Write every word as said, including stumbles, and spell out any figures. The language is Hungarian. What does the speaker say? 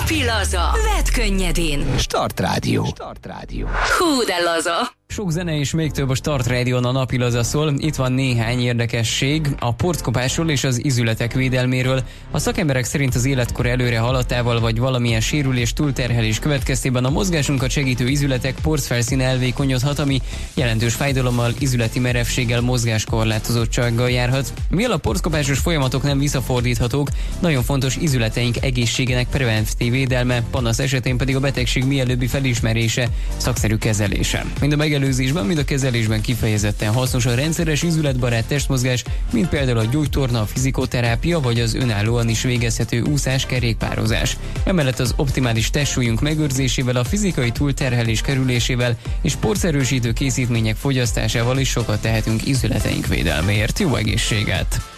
Napi laza. Vedd könnyedén. Start Rádió. Start Rádió. Hú, de laza. Sok zene és még több a Start Rádión, a Napi laza szól. Itt van néhány érdekesség a porckopásról és az ízületek védelméről. A szakemberek szerint az életkor előre haladtával vagy valamilyen sérülés, túlterhelés következtében a mozgásunkat segítő ízületek porcfelszíne elvékonyodhat, ami jelentős fájdalommal, ízületi merevséggel, mozgáskorlátozottsággal járhat. Mivel a porckopásos folyamatok nem visszafordíthatók, nagyon fontos ízületeink egészségének preventív védelme, panasz esetén pedig a betegség mielőbbi felismerése, szakszerű kezelése. Mind a megelőzésben, mind a kezelésben kifejezetten hasznos a rendszeres ízületbarát testmozgás, mint például a gyógytorna, a fizikoterápia vagy az önállóan is végezhető úszás, kerékpározás. Emellett az optimális testsúlyunk megőrzésével, a fizikai túlterhelés kerülésével és porcerősítő készítmények fogyasztásával is sokat tehetünk ízületeink védelméért. Jó egészséget!